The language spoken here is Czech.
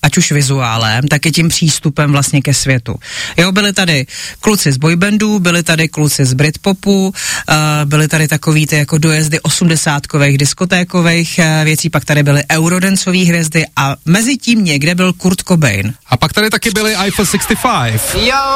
ať už vizuálem, tak i tím přístupem vlastně ke světu. Jo, byli tady kluci z boybandů, byli tady kluci z Britpopu, byli tady takový ty jako dojezdy 80kových diskotékových věcí, pak tady byly eurodancové hvězdy a mezi tím někde byl Kurt Cobain. A pak tady taky byli Eiffel 65. Jo!